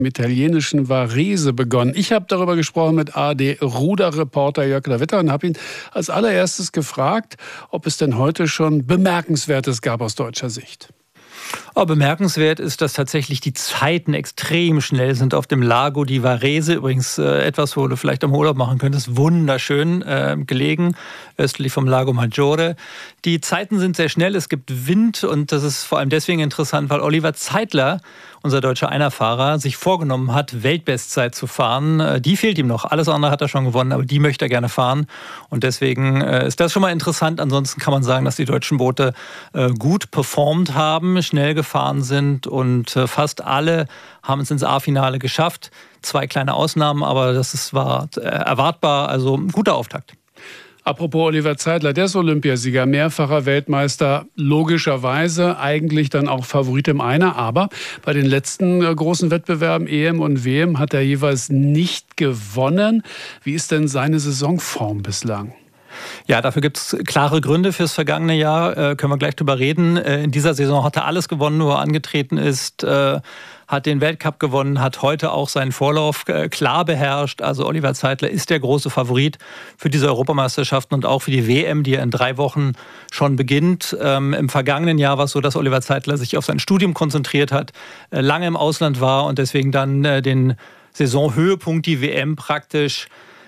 im italienischen Varese begonnen. Ich habe darüber gesprochen mit ARD-Ruderreporter Jörg Lavitta und habe ihn als allererstes gefragt, ob es denn heute schon Bemerkenswertes gab aus deutscher Sicht. Aber bemerkenswert ist, dass tatsächlich die Zeiten extrem schnell sind auf dem Lago di Varese. Übrigens etwas, wo du vielleicht am Urlaub machen könntest. Wunderschön gelegen, östlich vom Lago Maggiore. Die Zeiten sind sehr schnell, es gibt Wind und das ist vor allem deswegen interessant, weil Oliver Zeitler, unser deutscher Einerfahrer, sich vorgenommen hat, Weltbestzeit zu fahren. Die fehlt ihm noch. Alles andere hat er schon gewonnen, aber die möchte er gerne fahren. Und deswegen ist das schon mal interessant. Ansonsten kann man sagen, dass die deutschen Boote gut performt haben, schnell gefahren sind und fast alle haben es ins A-Finale geschafft. 2 kleine Ausnahmen, aber war erwartbar. Also ein guter Auftakt. Apropos Oliver Zeitler, der ist Olympiasieger, mehrfacher Weltmeister, logischerweise eigentlich dann auch Favorit im Einer. Aber bei den letzten großen Wettbewerben, EM und WM, hat er jeweils nicht gewonnen. Wie ist denn seine Saisonform bislang? Ja, dafür gibt es klare Gründe fürs vergangene Jahr, können wir gleich drüber reden. In dieser Saison hat er alles gewonnen, wo er angetreten ist, hat den Weltcup gewonnen, hat heute auch seinen Vorlauf klar beherrscht. Also Oliver Zeitler ist der große Favorit für diese Europameisterschaften und auch für die WM, die ja in 3 Wochen schon beginnt. Im vergangenen Jahr war es so, dass Oliver Zeitler sich auf sein Studium konzentriert hat, lange im Ausland war und deswegen dann den Saisonhöhepunkt, die WM praktisch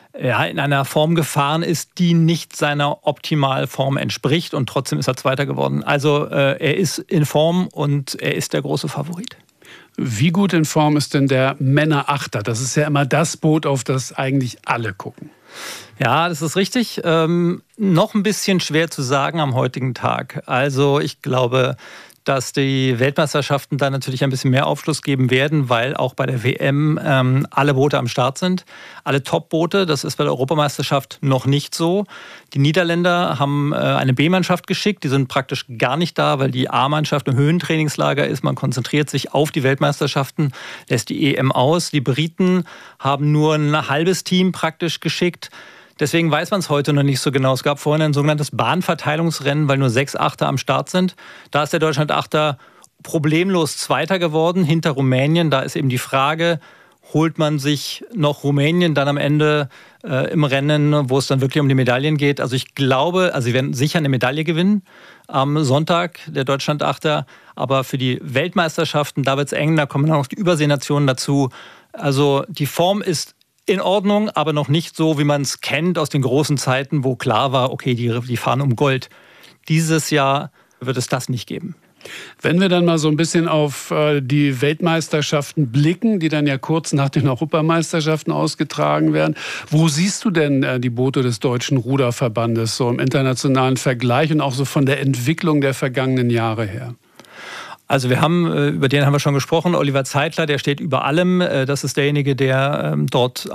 in einer Form gefahren ist, die nicht seiner Optimalform entspricht und trotzdem ist er Zweiter geworden. Also er ist in Form und er ist der große Favorit. Wie gut in Form ist denn der Männerachter? Das ist ja immer das Boot, auf das eigentlich alle gucken. Ja, das ist richtig. Noch ein bisschen schwer zu sagen am heutigen Tag. Also ich glaube, dass die Weltmeisterschaften da natürlich ein bisschen mehr Aufschluss geben werden, weil auch bei der WM alle Boote am Start sind. Alle Top-Boote, das ist bei der Europameisterschaft noch nicht so. Die Niederländer haben eine B-Mannschaft geschickt, die sind praktisch gar nicht da, weil die A-Mannschaft im Höhentrainingslager ist. Man konzentriert sich auf die Weltmeisterschaften, lässt die EM aus. Die Briten haben nur ein halbes Team praktisch geschickt. Deswegen weiß man es heute noch nicht so genau. Es gab vorhin ein sogenanntes Bahnverteilungsrennen, weil nur 6 Achter am Start sind. Da ist der Deutschland-Achter problemlos Zweiter geworden, hinter Rumänien. Da ist eben die Frage, holt man sich noch Rumänien dann am Ende im Rennen, wo es dann wirklich um die Medaillen geht. Also ich glaube, sie werden sicher eine Medaille gewinnen am Sonntag, der Deutschland-Achter. Aber für die Weltmeisterschaften, da wird es eng, da kommen dann noch die Überseenationen dazu. Also die Form ist in Ordnung, aber noch nicht so, wie man es kennt aus den großen Zeiten, wo klar war, okay, die fahren um Gold. Dieses Jahr wird es das nicht geben. Wenn wir dann mal so ein bisschen auf die Weltmeisterschaften blicken, die dann ja kurz nach den Europameisterschaften ausgetragen werden, wo siehst du denn die Boote des Deutschen Ruderverbandes so im internationalen Vergleich und auch so von der Entwicklung der vergangenen Jahre her? Also über den haben wir schon gesprochen, Oliver Zeitler, der steht über allem. Das ist derjenige, der dort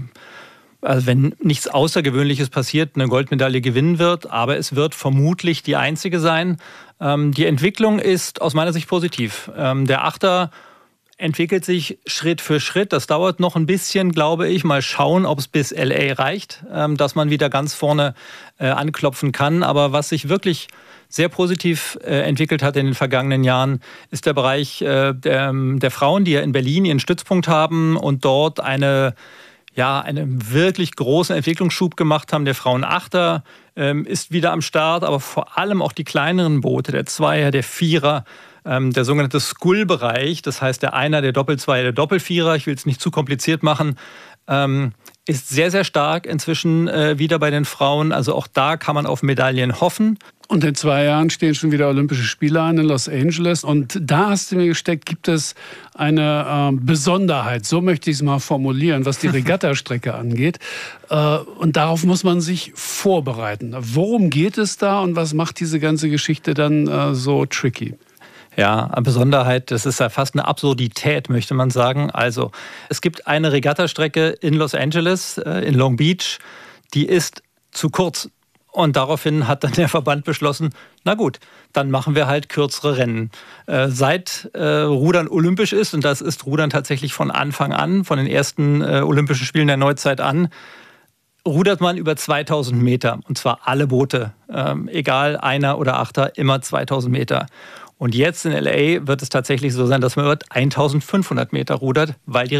also wenn nichts Außergewöhnliches passiert, eine Goldmedaille gewinnen wird. Aber es wird vermutlich die einzige sein. Die Entwicklung ist aus meiner Sicht positiv. Der Achter entwickelt sich Schritt für Schritt. Das dauert noch ein bisschen, glaube ich. Mal schauen, ob es bis LA reicht, dass man wieder ganz vorne anklopfen kann. Aber was sich wirklich sehr positiv entwickelt hat in den vergangenen Jahren, ist der Bereich der Frauen, die ja in Berlin ihren Stützpunkt haben und dort einen wirklich großen Entwicklungsschub gemacht haben. Der Frauenachter ist wieder am Start, aber vor allem auch die kleineren Boote, der Zweier, der Vierer, der sogenannte Skull-Bereich, das heißt der Einer, der Doppelzweier, der Doppelvierer, ich will es nicht zu kompliziert machen, ist sehr, sehr stark inzwischen wieder bei den Frauen. Also auch da kann man auf Medaillen hoffen. Und in 2 Jahren stehen schon wieder Olympische Spiele an in Los Angeles. Und da hast du mir gesteckt, gibt es eine Besonderheit, so möchte ich es mal formulieren, was die Regattastrecke angeht. Und darauf muss man sich vorbereiten. Worum geht es da und was macht diese ganze Geschichte dann so tricky? Ja, eine Besonderheit, das ist ja fast eine Absurdität, möchte man sagen. Also, es gibt eine Regattastrecke in Los Angeles, in Long Beach, die ist zu kurz. Und daraufhin hat dann der Verband beschlossen, na gut, dann machen wir halt kürzere Rennen. Seit Rudern olympisch ist, und das ist Rudern tatsächlich von Anfang an, von den ersten Olympischen Spielen der Neuzeit an, rudert man über 2000 Meter. Und zwar alle Boote, egal Einer oder Achter, immer 2000 Meter. Und jetzt in LA wird es tatsächlich so sein, dass man über 1500 Meter rudert, weil die